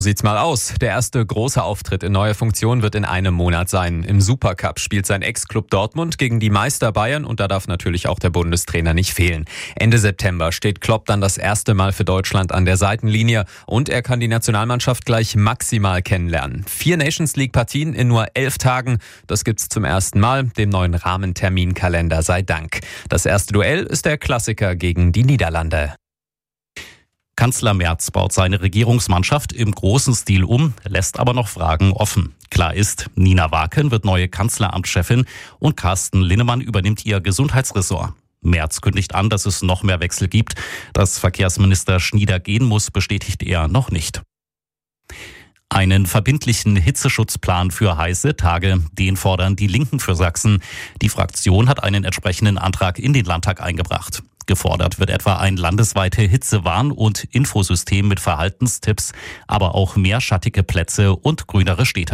Sieht's mal aus. Der erste große Auftritt in neuer Funktion wird in einem Monat sein. Im Supercup spielt sein Ex-Club Dortmund gegen die Meister Bayern und da darf natürlich auch der Bundestrainer nicht fehlen. Ende September steht Klopp dann das erste Mal für Deutschland an der Seitenlinie und er kann die Nationalmannschaft gleich maximal kennenlernen. 4 Nations-League-Partien in nur 11 Tagen. Das gibt's zum ersten Mal, dem neuen Rahmenterminkalender sei Dank. Das erste Duell ist der Klassiker gegen die Niederlande. Kanzler Merz baut seine Regierungsmannschaft im großen Stil um, lässt aber noch Fragen offen. Klar ist, Nina Waken wird neue Kanzleramtschefin und Carsten Linnemann übernimmt ihr Gesundheitsressort. Merz kündigt an, dass es noch mehr Wechsel gibt. Dass Verkehrsminister Schnieder gehen muss, bestätigt er noch nicht. Einen verbindlichen Hitzeschutzplan für heiße Tage, den fordern die Linken für Sachsen. Die Fraktion hat einen entsprechenden Antrag in den Landtag eingebracht. Gefordert wird etwa ein landesweite Hitzewarn- und Infosystem mit Verhaltenstipps, aber auch mehr schattige Plätze und grünere Städte.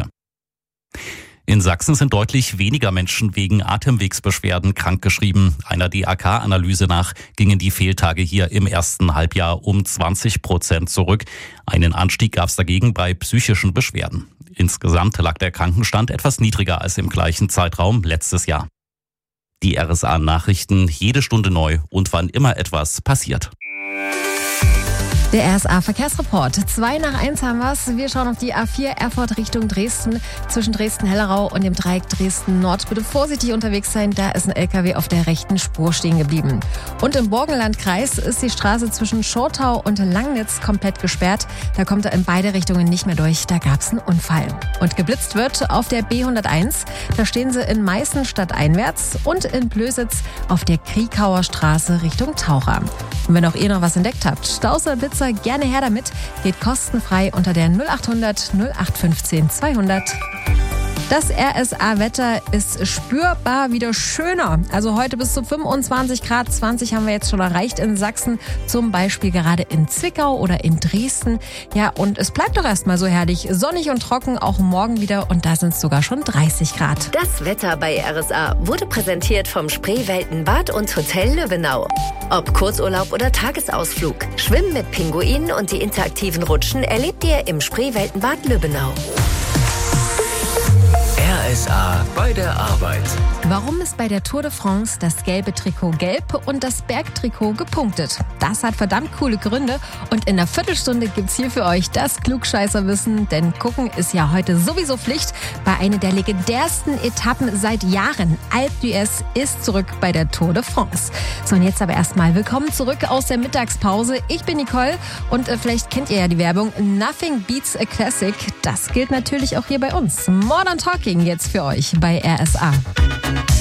In Sachsen sind deutlich weniger Menschen wegen Atemwegsbeschwerden krankgeschrieben. Einer DAK-Analyse nach gingen die Fehltage hier im ersten Halbjahr um 20% zurück. Einen Anstieg gab es dagegen bei psychischen Beschwerden. Insgesamt lag der Krankenstand etwas niedriger als im gleichen Zeitraum letztes Jahr. Die RSA-Nachrichten jede Stunde neu und wann immer etwas passiert. Der RSA-Verkehrsreport. 2:01 haben wir's. Wir schauen auf die A4 Erfurt Richtung Dresden. Zwischen Dresden-Hellerau und dem Dreieck Dresden-Nord. Bitte vorsichtig unterwegs sein. Da ist ein LKW auf der rechten Spur stehen geblieben. Und im Burgenlandkreis ist die Straße zwischen Schortau und Langnitz komplett gesperrt. Da kommt er in beide Richtungen nicht mehr durch. Da gab's einen Unfall. Und geblitzt wird auf der B101. Da stehen sie in Meißen stadteinwärts und in Plösitz auf der Kriegauer Straße Richtung Taucher. Und wenn auch ihr noch was entdeckt habt, Staus oder Blitzer, gerne her damit. Geht kostenfrei unter der 0800 0815 200. Das RSA-Wetter ist spürbar wieder schöner. Also heute bis zu 25 Grad, 20 haben wir jetzt schon erreicht in Sachsen. Zum Beispiel gerade in Zwickau oder in Dresden. Ja, und es bleibt doch erstmal so herrlich. Sonnig und trocken, auch morgen wieder. Und da sind es sogar schon 30 Grad. Das Wetter bei RSA wurde präsentiert vom Spreeweltenbad und Hotel Löbenau. Ob Kurzurlaub oder Tagesausflug, Schwimmen mit Pinguinen und die interaktiven Rutschen erlebt ihr im Spreeweltenbad Löbenau. RSA bei der Arbeit. Warum ist bei der Tour de France das gelbe Trikot gelb und das Bergtrikot gepunktet? Das hat verdammt coole Gründe und in einer Viertelstunde gibt's hier für euch das Klugscheißerwissen, denn gucken ist ja heute sowieso Pflicht bei einer der legendärsten Etappen seit Jahren. Alpe d'Huez ist zurück bei der Tour de France. So, und jetzt aber erstmal willkommen zurück aus der Mittagspause. Ich bin Nicole und vielleicht kennt ihr ja die Werbung Nothing Beats a Classic. Das gilt natürlich auch hier bei uns. Modern Talking jetzt für euch bei RSA.